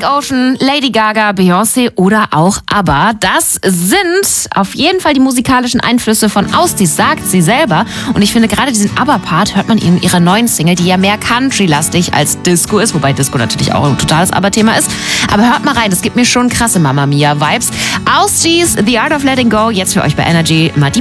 Frank Ocean, Lady Gaga, Beyoncé oder auch ABBA. Das sind auf jeden Fall die musikalischen Einflüsse von Austin, sagt sie selber. Und ich finde, gerade diesen ABBA-Part hört man in ihrer neuen Single, die ja mehr Country-lastig als Disco ist, wobei Disco natürlich auch ein totales ABBA-Thema ist. Aber hört mal rein, das gibt mir schon krasse Mamma Mia-Vibes. Austin, The Art of Letting Go, jetzt für euch bei Energy. Mal die